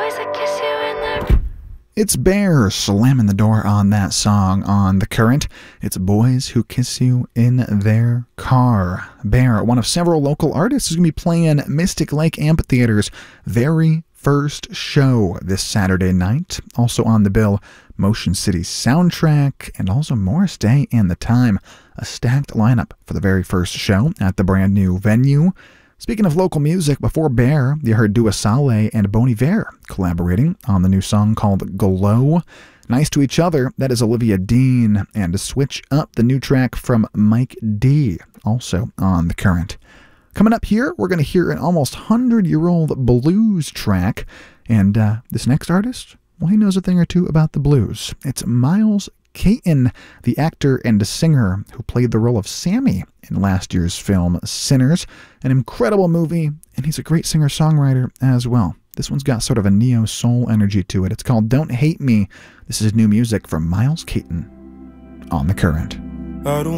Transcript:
It's Bear slamming the door on that song on The Current. It's Boys Who Kiss You in Their Car. Bear, one of several local artists, is going to be playing Mystic Lake Amphitheater's very first show this Saturday night. Also on the bill, Motion City Soundtrack, and also Morris Day and The Time. A stacked lineup for the very first show at the brand new venue. Speaking of local music, before Bear, you heard Dua Saleh and Bon Iver collaborating on the new song called Glow. Nice to Each Other, that is Olivia Dean, and to switch up, the new track from Mike D, also on The Current. Coming up here, we're going to hear an almost 100-year-old blues track, and this next artist, well, he knows a thing or two about the blues. It's Miles Caton, the actor and singer who played the role of Sammy in last year's film Sinners, an incredible movie, and he's a great singer-songwriter as well. This one's got sort of a neo-soul energy to it. It's called Don't Hate Me. This is new music from Miles Caton on The Current. I don't